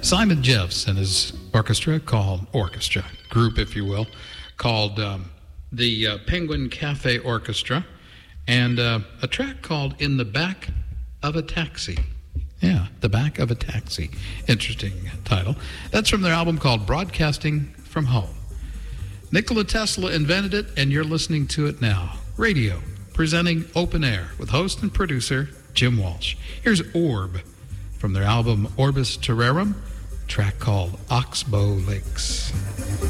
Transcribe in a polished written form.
Simon Jeffs and his orchestra group, if you will, called the Penguin Cafe Orchestra, and a track called In the Back of a Taxi. Yeah, The Back of a Taxi. Interesting title. That's from their album called Broadcasting from Home. Nikola Tesla invented it, and you're listening to it now. Radio, presenting Open Air with host and producer Jim Walsh. Here's Orb from their album Orbis Terrarum, a track called Oxbow Lakes.